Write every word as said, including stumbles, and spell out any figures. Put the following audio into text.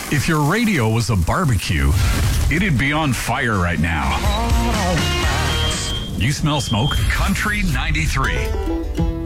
If your radio was a barbecue, it'd be on fire right now. You smell smoke? Country ninety-three.